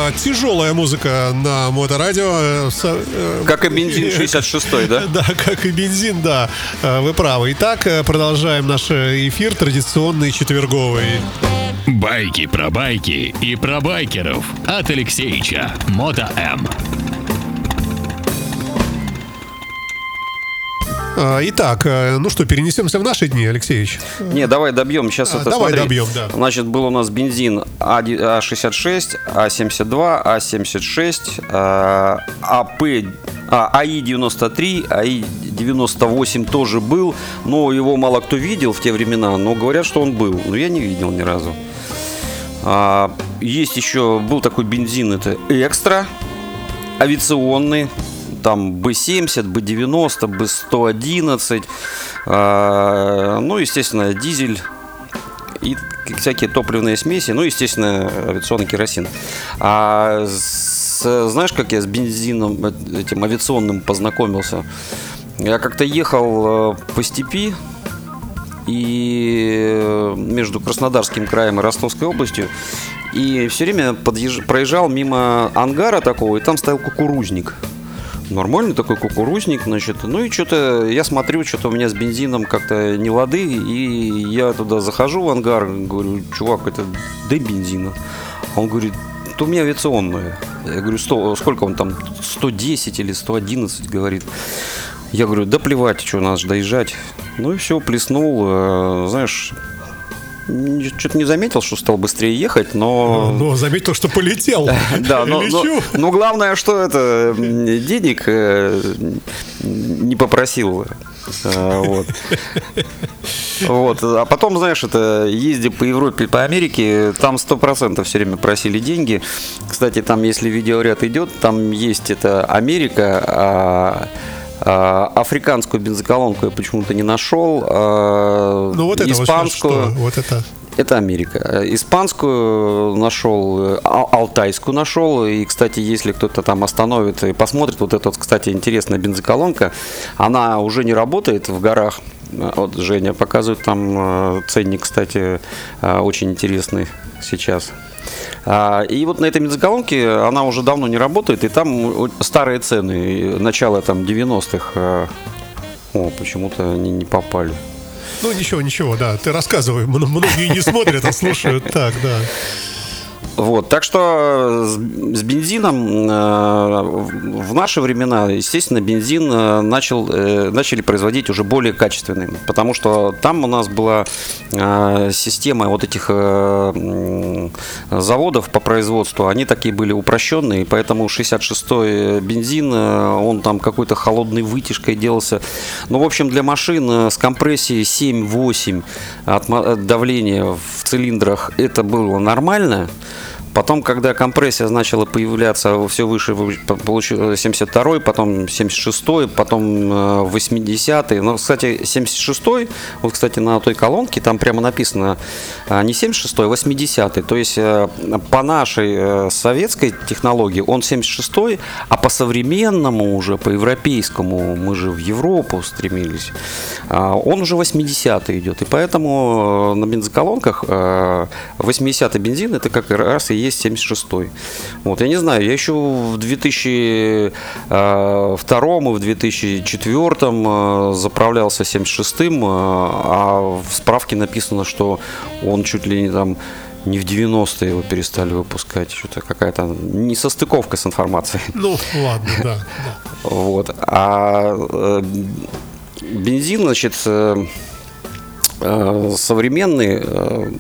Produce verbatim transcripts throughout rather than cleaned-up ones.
э, тяжелая музыка на Моторадио. Э, как и бензин шестьдесят шестой, да? Да, как и бензин, да. Вы правы. Итак, продолжаем наш эфир традиционный четверговый. Байки про байки и про байкеров от Алексеича. Мото М. Итак, ну что, перенесемся в наши дни, Алексеевич? Не, давай добьем. Сейчас а, это давай смотри. добьем, да. Значит, был у нас бензин А шестьдесят шесть, А семьдесят два, А семьдесят шесть, АП, АИ девяносто три, АИ девяносто восемь тоже был, но его мало кто видел в те времена, но говорят, что он был, но я не видел ни разу. Есть еще, был такой бензин, это Экстра, авиационный. Там Бэ семьдесят, Бэ девяносто, Бэ сто одиннадцать, э, ну, естественно, дизель и всякие топливные смеси, ну, естественно, авиационный керосин. А с, знаешь, как я с бензином этим авиационным познакомился? Я как-то ехал по степи и между Краснодарским краем и Ростовской областью, и все время подъезж... проезжал мимо ангара такого, и там стоял кукурузник. Нормальный такой кукурузник, значит. Ну и что-то я смотрю, что-то у меня с бензином как-то не лады. И я туда захожу в ангар, говорю: чувак, это дай бензина. Он говорит: это у меня авиационное. Я говорю: сто, сколько он там, сто десять или сто одиннадцать, говорит. Я говорю: да плевать, что, надо же доезжать. Ну и все, плеснул, знаешь... Что-то не заметил, что стал быстрее ехать, но... Но заметил, что полетел. Да, но, но, но главное, что это денег не попросил. Вот. Вот. А потом, знаешь, это езди по Европе, по Америке, там сто процентов все время просили деньги. Кстати, там, если видеоряд идет, там есть это Америка, а... африканскую бензоколонку я почему-то не нашел. Ну вот это испанскую. Вот, вот это. Это Америка. Испанскую нашел, алтайскую нашел. И, кстати, если кто-то там остановит и посмотрит, вот эта, вот, кстати, интересная бензоколонка, она уже не работает в горах. Вот Женя показывает там ценник, кстати, очень интересный сейчас. И вот на этой бензоколонке она уже давно не работает, и там старые цены, начало там девяностых. О, почему-то они не попали. Ну ничего, ничего, да, ты рассказывай, многие не смотрят, а слушают. Так, да. Вот, так что с, с бензином э, в наши времена, естественно, бензин э, начал, э, начали производить уже более качественный, потому что там у нас была э, система вот этих э, заводов по производству, они такие были упрощенные, поэтому шестьдесят шестой бензин, э, он там какой-то холодной вытяжкой делался. Ну, в общем, для машин с компрессией семь-восемь от, от давления в цилиндрах это было нормально. Потом, когда компрессия начала появляться все выше, получил семьдесят второй, потом семьдесят шестой, потом восьмидесятый. Но, кстати, семьдесят шестой, вот, кстати, на той колонке там прямо написано не семьдесят шестой, а восьмидесятый. То есть по нашей советской технологии он семьдесят шестой, а по современному уже, по европейскому, мы же в Европу стремились, он уже восьмидесятый идет. И поэтому на бензоколонках восьмидесятый бензин это как раз и есть семьдесят шестой. Вот, я не знаю, я еще в две тысячи втором и в две тысячи четвёртом заправлялся семьдесят шестым, а в справке написано, что он чуть ли не там не в девяностые его перестали выпускать. Что-то какая-то несостыковка с информацией. Ну, ладно, да. да. Вот. А бензин, значит, современный,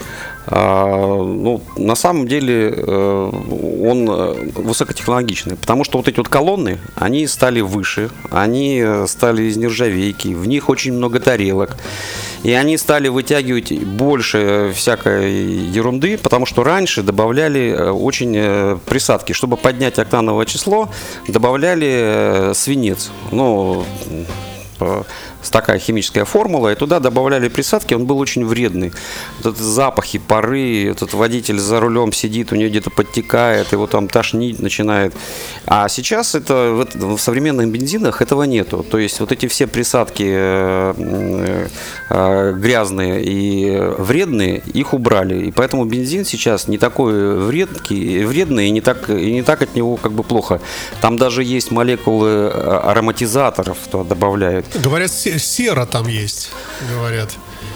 ну, на самом деле он высокотехнологичный, потому что вот эти вот колонны, они стали выше, они стали из нержавейки, в них очень много тарелок, и они стали вытягивать больше всякой ерунды, потому что раньше добавляли очень присадки, чтобы поднять октановое число, добавляли свинец, ну, такая химическая формула, и туда добавляли присадки, он был очень вредный. Вот этот запахи, пары, этот водитель за рулем сидит, у него где-то подтекает, его там тошнить начинает. А сейчас это, в, это, в современных бензинах этого нету. То есть вот эти все присадки э, э, грязные и вредные, их убрали. И поэтому бензин сейчас не такой вредный, вредный и не так, и не так от него как бы плохо. Там даже есть молекулы ароматизаторов, то добавляют. Говорят, сера там есть, говорят.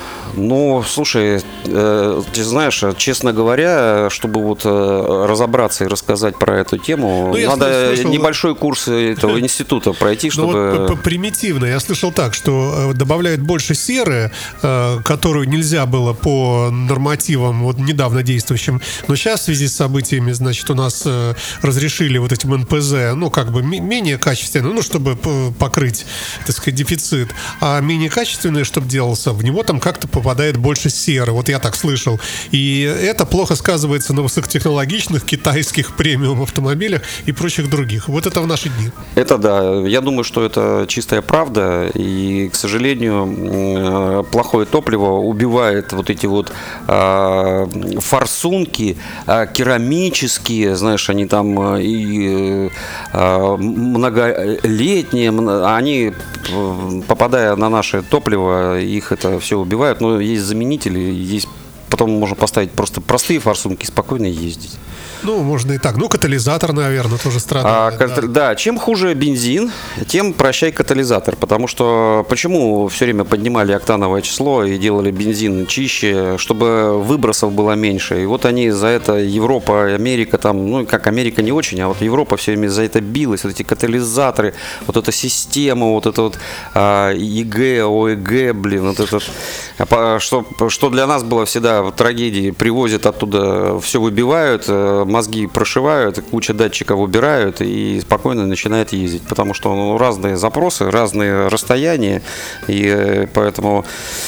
Ну, слушай, э, ты знаешь, честно говоря, чтобы вот э, разобраться и рассказать про эту тему, ну, надо слышал, небольшой курс этого института пройти, чтобы... Ну, вот примитивно, я слышал так, что добавляют больше серы, э, которую нельзя было по нормативам вот недавно действующим, но сейчас в связи с событиями, значит, у нас э, разрешили вот этим эн пэ зэ, ну, как бы м- менее качественно, ну, чтобы покрыть, так сказать, дефицит, а менее качественное, чтобы делался, в него там как-то попадает больше серы, вот я так слышал. И это плохо сказывается на высокотехнологичных китайских премиум автомобилях и прочих других. Вот это в наши дни. Это да. Я думаю, что это чистая правда. И, к сожалению, плохое топливо убивает вот эти вот а, форсунки а, керамические, знаешь, они там и а, многолетние, они, попадая на наше топливо, их это все убивают. Но есть заменители, есть, потом можно поставить просто простые форсунки и спокойно ездить. Ну, можно и так. Ну, катализатор, наверное, тоже страдает. А, да. да, чем хуже бензин, тем прощай катализатор. Потому что почему все время поднимали октановое число и делали бензин чище, чтобы выбросов было меньше. И вот они за это, Европа, Америка, там, ну, как Америка не очень, а вот Европа все время за это билась. Вот эти катализаторы, вот эта система, вот это вот а, и гэ, о э гэ, блин, вот этот, что, что для нас было всегда трагедией. Привозят оттуда, все выбивают, мозги прошивают, куча датчиков убирают и спокойно начинает ездить, потому что ну, разные запросы, разные расстояния, и поэтому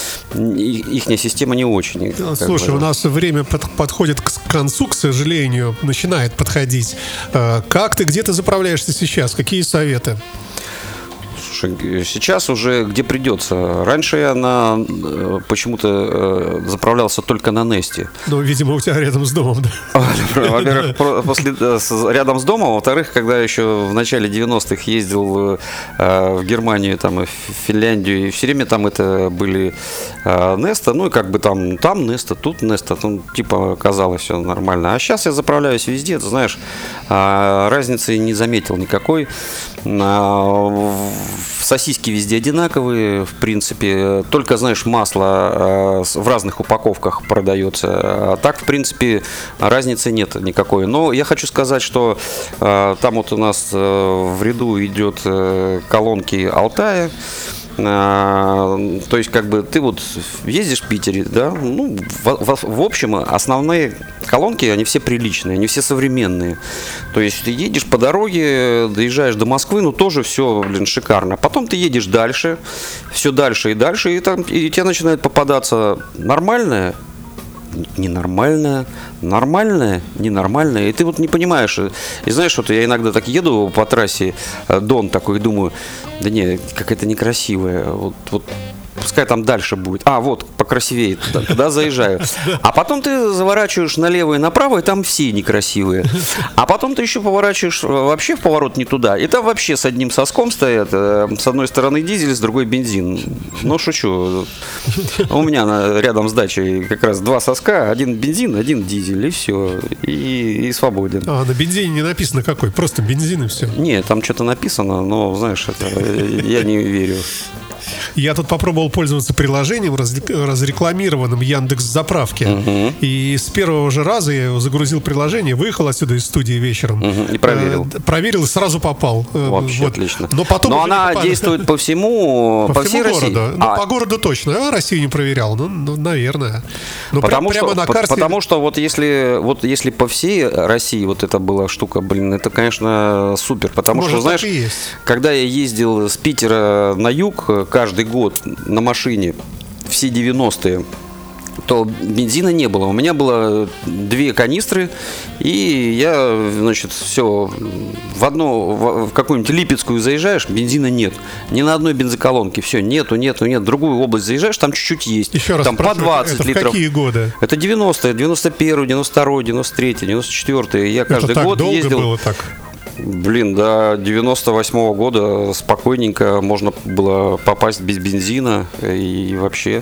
ихняя система не очень. Слушай, бы. У нас время под, подходит к концу, к сожалению, начинает подходить. Как ты, где ты заправляешься сейчас? Какие советы? Сейчас уже где придется. Раньше я на, почему-то заправлялся только на Несте. Ну, видимо, у тебя рядом с домом, да? Во-первых, после, рядом с домом. Во-вторых, когда еще в начале девяностых ездил в Германию, там, в Финляндию, и все время там это были Неста. Ну, и как бы там, там Неста, тут Неста. Ну, типа, казалось все нормально. А сейчас я заправляюсь везде, ты знаешь, разницы не заметил никакой. Сосиски везде одинаковые, в принципе, только, знаешь, масло в разных упаковках продается, а так, в принципе, разницы нет никакой. Но я хочу сказать, что там вот у нас в ряду идет колонки Алтая. То есть, как бы, ты вот ездишь в Питере, да, ну, в, в, в общем, основные колонки, они все приличные, они все современные. То есть, ты едешь по дороге, доезжаешь до Москвы, ну, тоже все, блин, шикарно. Потом ты едешь дальше, все дальше и дальше, и, там, и тебе начинает попадаться нормальное, ненормальное, нормальное, ненормальное. И ты вот не понимаешь. И знаешь, вот я иногда так еду по трассе Дон такой, думаю, да не, какая-то некрасивая. Вот, вот пускай там дальше будет. А, вот, покрасивее, туда, туда заезжаю. А потом ты заворачиваешь налево и направо, и там все некрасивые. А потом ты еще поворачиваешь вообще в поворот не туда. И там вообще с одним соском стоят. С одной стороны дизель, с другой бензин. Ну, шучу. У меня рядом с дачей как раз два соска. Один бензин, один дизель, и все. И, и свободен. А, на бензине не написано какой, просто бензин и все. Нет, там что-то написано, но, знаешь, это, я не верю. Я тут попробовал пользоваться приложением, разрекламированным Яндекс.Заправки. Uh-huh. И с первого же раза я загрузил приложение, выехал отсюда из студии вечером. Uh-huh. И проверил. Э, проверил и сразу попал. Вообще вот. Отлично. Но, потом Но она действует по всему, по, по всей всему России. городу. Ну, а. по городу точно. А Россию не проверял. Ну, ну наверное. Но потому, прям, что, прямо на карте... потому что вот если, вот если по всей России вот эта была штука, блин, это, конечно, супер. Потому Может, что, знаешь, когда я ездил с Питера на юг каждый год на машине все девяностые, то бензина не было. У меня было две канистры, и я, значит, все в одну, в какую-нибудь Липецкую заезжаешь, бензина нет. Ни на одной бензоколонке, все, нету, нету, нет. В другую область заезжаешь, там чуть-чуть есть. Еще раз там по двадцать это литров. В какие годы? Это девяностые, девяносто первый, девяносто второй, девяносто третий, девяносто четвёртый. Я каждый это так год долго ездил. Было так? Блин, до девяносто восьмого года спокойненько можно было попасть без бензина и вообще.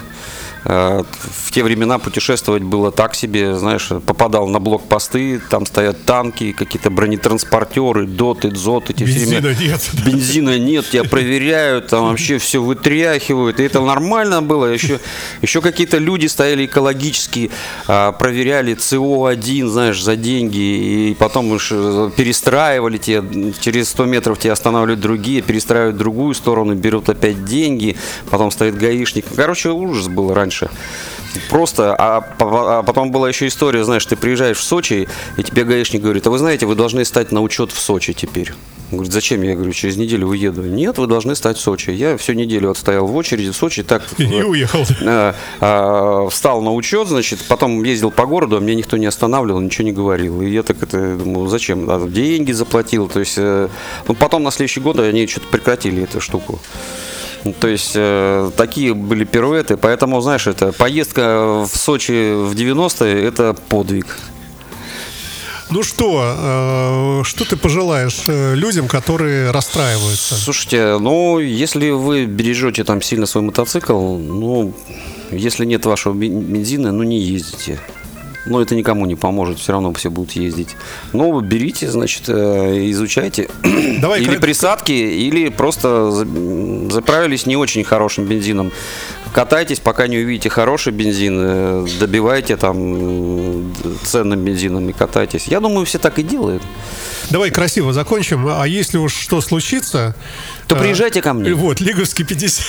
В те времена путешествовать было так себе, знаешь, попадал на блокпосты, там стоят танки, какие-то бронетранспортеры, доты, дзоты. Бензина время... нет. Бензина нет, тебя проверяют, там вообще все вытряхивают. И это нормально было. Еще, еще какие-то люди стояли экологические, проверяли С О один, знаешь, за деньги. И потом уж перестраивали тебя, через сто метров тебя останавливают другие, перестраивают в другую сторону, берут опять деньги. Потом стоит гаишник. Короче, ужас был раньше. Просто, а, а потом была еще история, знаешь, ты приезжаешь в Сочи, и тебе гаишник говорит: а вы знаете, вы должны стать на учет в Сочи теперь. Он говорит: зачем? Я говорю: через неделю уеду. Нет, вы должны стать в Сочи. Я всю неделю отстоял в очереди в Сочи, так и не уехал. А, а, встал на учет, значит, потом ездил по городу, а меня никто не останавливал, ничего не говорил. И я так это думал: зачем? А, деньги заплатил. То есть, ну, потом на следующий год они что-то прекратили эту штуку. То есть э, такие были пируэты, поэтому, знаешь, это поездка в Сочи в девяностые – это подвиг. Ну что, э, что ты пожелаешь людям, которые расстраиваются? Слушайте, ну, если вы бережете там сильно свой мотоцикл, ну, если нет вашего бензина, ну, не ездите. Но это никому не поможет, все равно все будут ездить. Ну, берите, значит, изучайте. Давай, или присадки, или просто заправились не очень хорошим бензином. Катайтесь, пока не увидите хороший бензин, добивайте там ценным бензином и катайтесь. Я думаю, все так и делают. Давай красиво закончим. А если уж что случится, то приезжайте ко мне. Вот, Лиговский пятьдесят.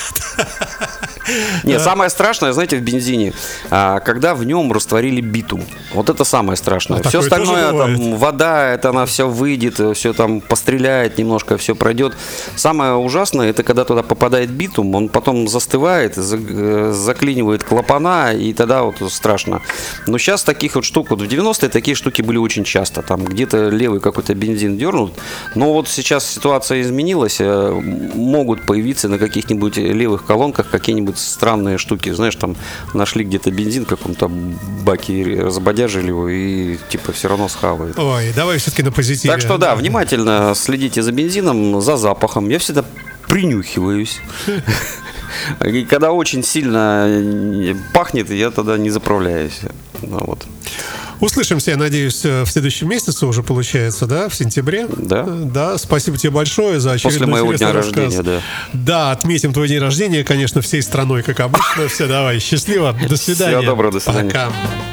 Нет, самое страшное, знаете, в бензине, когда в нем растворили битум. Вот это самое страшное. А все остальное, там, вода, это она все выйдет, все там постреляет немножко, все пройдет. Самое ужасное, это когда туда попадает битум, он потом застывает, заклинивает клапана, и тогда вот страшно. Но сейчас таких вот штук, вот в девяностые такие штуки были очень часто. Там где-то левый какой-то бензин дернут. Но вот сейчас ситуация изменилась. Могут появиться на каких-нибудь левых колонках какие-нибудь странные штуки. Знаешь, там нашли где-то бензин в каком-то баке, разбодяжили его и типа все равно схавают. Ой, давай все-таки на позитиве. Так что да, внимательно следите за бензином, за запахом. Я всегда принюхиваюсь. И когда очень сильно пахнет, я тогда не заправляюсь. Ну, вот. Услышимся, я надеюсь, в следующем месяце уже получается, да, в сентябре. Да. Да, спасибо тебе большое за очередной После моего дня рассказ. рождения, да. Да, отметим твой день рождения, конечно, всей страной, как обычно. Все, давай, счастливо, до свидания. Всего доброго, до свидания. Пока.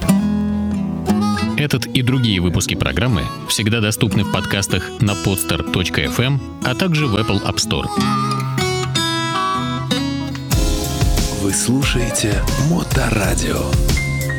Этот и другие выпуски программы всегда доступны в подкастах на podster точка эф эм, а также в Apple App Store. Вы слушаете Моторадио.